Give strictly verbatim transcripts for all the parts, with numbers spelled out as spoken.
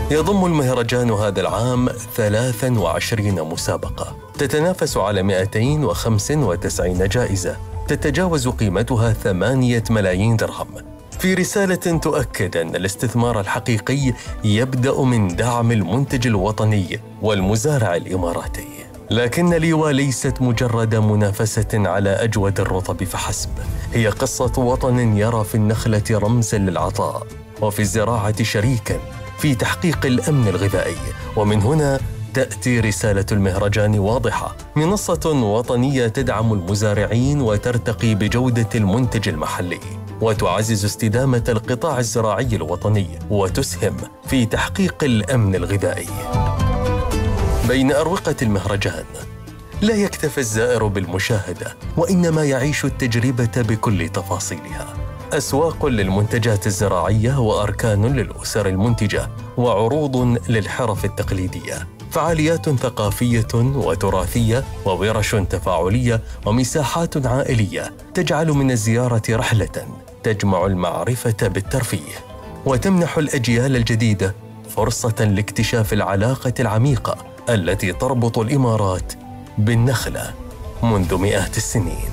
يضم المهرجان هذا العام ثلاث وعشرين مسابقة تتنافس على مئتين وخمسة وتسعين جائزة تتجاوز قيمتها ثمانية ملايين درهم، في رسالة تؤكد أن الاستثمار الحقيقي يبدأ من دعم المنتج الوطني والمزارع الإماراتي. لكن ليوا ليست مجرد منافسة على أجود الرطب فحسب، هي قصة وطن يرى في النخلة رمزاً للعطاء وفي الزراعة شريكاً في تحقيق الأمن الغذائي. ومن هنا تأتي رسالة المهرجان واضحة: منصة وطنية تدعم المزارعين وترتقي بجودة المنتج المحلي وتعزز استدامة القطاع الزراعي الوطني وتسهم في تحقيق الأمن الغذائي. بين أروقة المهرجان لا يكتفي الزائر بالمشاهدة، وإنما يعيش التجربة بكل تفاصيلها: أسواق للمنتجات الزراعية وأركان للأسر المنتجة وعروض للحرف التقليدية، فعاليات ثقافية وتراثية وورش تفاعلية ومساحات عائلية تجعل من الزيارة رحلة تجمع المعرفة بالترفيه وتمنح الأجيال الجديدة فرصة لاكتشاف العلاقة العميقة التي تربط الإمارات بالنخلة منذ مئات السنين.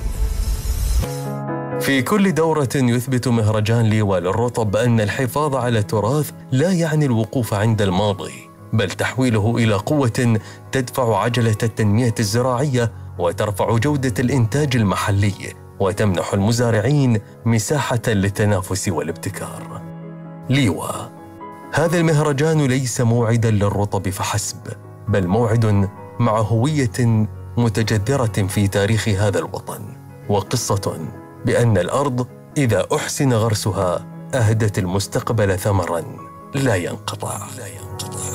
في كل دورة يثبت مهرجان ليوا للرطب أن الحفاظ على التراث لا يعني الوقوف عند الماضي، بل تحويله إلى قوة تدفع عجلة التنمية الزراعية وترفع جودة الإنتاج المحلي وتمنح المزارعين مساحة للتنافس والابتكار. ليوا، هذا المهرجان ليس موعداً للرطب فحسب، بل موعد مع هوية متجذرة في تاريخ هذا الوطن، وقصة بأن الأرض إذا أحسن غرسها أهدت المستقبل ثمراً لا ينقطع. لا ينقطع.